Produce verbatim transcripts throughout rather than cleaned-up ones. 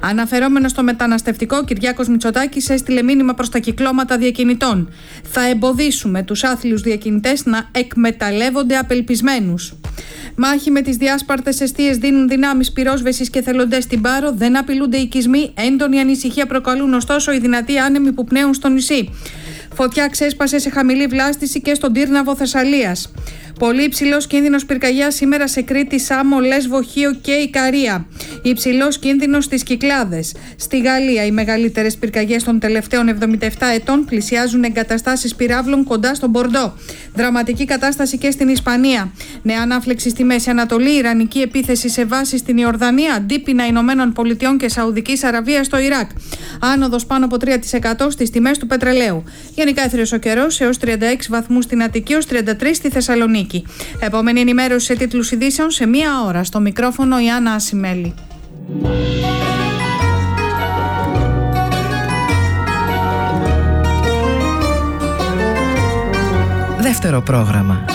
Αναφερόμενος στο μεταναστευτικό, Κυριάκος Μητσοτάκης έστειλε μήνυμα προς τα κυκλώματα διακινητών. Θα εμποδίσουμε τους άθλιους διακινητές να εκμεταλλεύονται απελπισμένους. Μάχη με τις διάσπαρτες εστίες δίνουν δυνάμεις πυρόσβεσης και θελοντές στην Πάρο. Δεν απειλούνται οικισμοί. Έντονη ανησυχία προκαλούν ωστόσο οι δυνατοί άνεμοι που πνέουν στο νησί. Φωτιά ξέσπασε σε χαμηλή βλάστηση και στον Τύρναβο Θεσσαλίας. Πολύ υψηλός κίνδυνος πυρκαγιάς σήμερα σε Κρήτη, Σάμο, Λέσβο, Χίο και Ικαρία. Υψηλός κίνδυνος στις Κυκλάδες. Στη Γαλλία, οι μεγαλύτερες πυρκαγιές των τελευταίων εβδομήντα επτά ετών πλησιάζουν εγκαταστάσεις πυράβλων κοντά στον Μπορντό. Δραματική κατάσταση και στην Ισπανία. Νέα ανάφλεξη στη Μέση Ανατολή, ιρανική επίθεση σε βάση στην Ιορδανία, αντίπεινα Ηνωμένων Πολιτειών και Σαουδικής Αραβίας στο Ιράκ. Άνοδος πάνω από τρία τοις εκατό στις τιμές του πετρελαίου. Γενικά έθριος ο καιρός έως τριάντα έξι βαθμούς στην Αττική, έως τριάντα τρεις στη Θεσσαλονίκη. Επόμενη ενημέρωση σε τίτλους ειδήσεων σε μία ώρα. Στο μικρόφωνο η Άννα Ασημέλη. Δεύτερο πρόγραμμα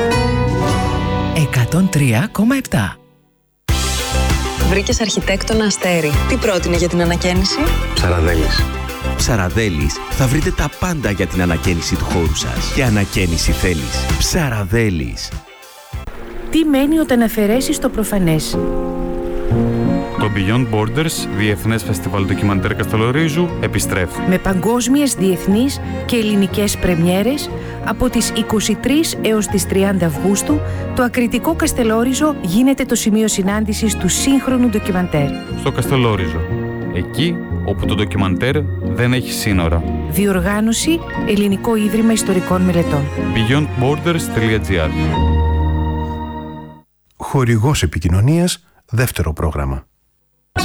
εκατόν τρία κόμμα επτά. Βρήκες αρχιτέκτονα Αστέρι. Τι πρότεινε για την ανακαίνιση? Ψαραδέλης. Ψαραδέλης, θα βρείτε τα πάντα για την ανακαίνιση του χώρου σας. Και ανακαίνιση θέλεις. Ψαραδέλης. Τι μένει όταν αφαιρέσεις το προφανές? Το Beyond Borders, Διεθνές Φεστιβάλ Ντοκιμαντέρ Καστελορίζου, επιστρέφει. Με παγκόσμιες, διεθνείς και ελληνικές πρεμιέρες, από τις είκοσι τρεις έως τις τριάντα Αυγούστου, το ακριτικό Καστελόριζο γίνεται το σημείο συνάντησης του σύγχρονου ντοκιμαντέρ. Στο Καστελόριζο, εκεί όπου το ντοκιμαντέρ δεν έχει σύνορα. Διοργάνωση Ελληνικό Ίδρυμα Ιστορικών Μελετών. beyond borders τελεία gr. Χορηγός επικοινωνίας, δεύτερο πρόγραμμα.